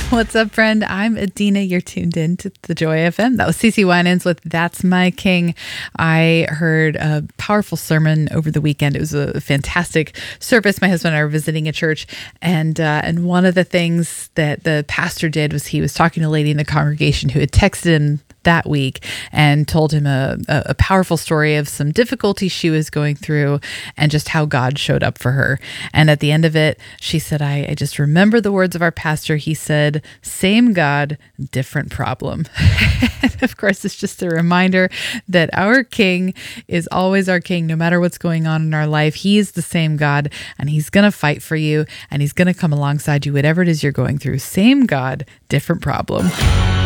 What's up, friend? I'm Adina. You're tuned in to the Joy FM. That was CeCe Winans with That's My King. I heard a powerful sermon over the weekend. It was a fantastic service. My husband and I were visiting a church, and one of the things that the pastor did was he was talking to a lady in the congregation who had texted him that week and told him a powerful story of some difficulties she was going through and just how God showed up for her. And at the end of it, she said, I just remember the words of our pastor. He said, same God, different problem. And of course, it's just a reminder that our King is always our King, no matter what's going on in our life. He is the same God, and he's going to fight for you, and he's going to come alongside you, whatever it is you're going through. Same God, different problem.